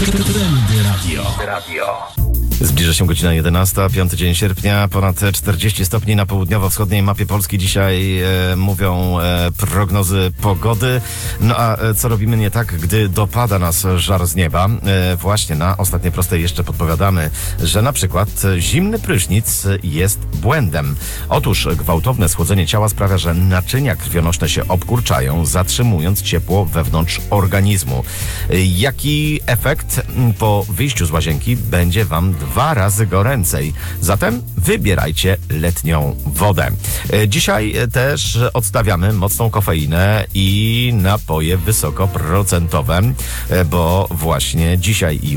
Trendy Radio. Zbliża się godzina 11, 5 dzień sierpnia, ponad 40 stopni na południowo-wschodniej mapie Polski. Dzisiaj mówią prognozy pogody. No a co robimy nie tak, gdy dopada nas żar z nieba? Właśnie na ostatniej prostej jeszcze podpowiadamy, że na przykład zimny prysznic jest błędem. Otóż gwałtowne schłodzenie ciała sprawia, że naczynia krwionośne się obkurczają, zatrzymując ciepło wewnątrz organizmu. Jaki efekt? Po wyjściu z łazienki będzie wam 2 razy goręcej. Zatem wybierajcie letnią wodę. Dzisiaj też odstawiamy mocną kofeinę i napoje wysokoprocentowe, bo właśnie dzisiaj i